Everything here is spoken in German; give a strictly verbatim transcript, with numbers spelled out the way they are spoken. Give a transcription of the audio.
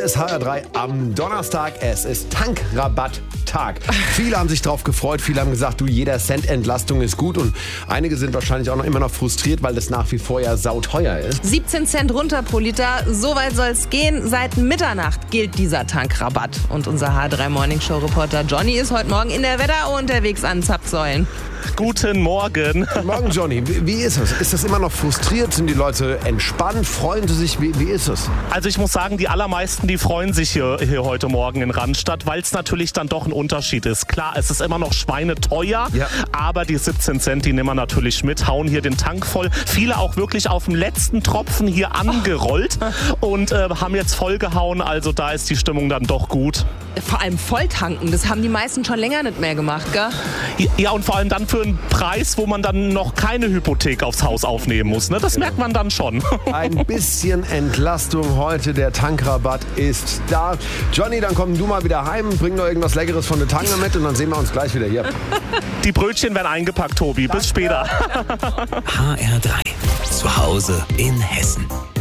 ist H R drei am Donnerstag. Es ist Tankrabatttag. Viele haben sich drauf gefreut. Viele haben gesagt, du, jeder Cent Entlastung ist gut. Und einige sind wahrscheinlich auch noch immer noch frustriert, weil das nach wie vor ja sauteuer ist. siebzehn Cent runter pro Liter. So weit soll es gehen. Seit Mitternacht gilt dieser Tankrabatt. Und unser H R drei Morning Show Reporter Johnny ist heute Morgen in der Wetterau unterwegs an Zapfsäulen. Guten Morgen. Guten Morgen, Johnny. Wie, wie ist es? Ist das immer noch frustriert? Sind die Leute entspannt? Freuen sie sich? Wie, wie ist es? Also ich muss sagen, die allermeisten, die freuen sich hier, hier heute Morgen in Randstadt, weil es natürlich dann doch ein Unterschied ist. Klar, es ist immer noch schweineteuer, ja. aber die siebzehn Cent, die nehmen wir natürlich mit, hauen hier den Tank voll. Viele auch wirklich auf dem letzten Tropfen hier angerollt und äh, haben jetzt vollgehauen. Also da ist die Stimmung dann doch gut. Vor allem volltanken, das haben die meisten schon länger nicht mehr gemacht, gell? Ja, und vor allem dann für einen Preis, wo man dann noch keine Hypothek aufs Haus aufnehmen muss. Ne? Das genau. merkt man dann schon. Ein bisschen Entlastung heute, der Tankrabatt ist da. Johnny, dann komm du mal wieder heim, bring noch irgendwas Leckeres von der Tange mit und dann sehen wir uns gleich wieder hier. Die Brötchen werden eingepackt, Tobi. Bis später. H R drei. Zu Hause in Hessen.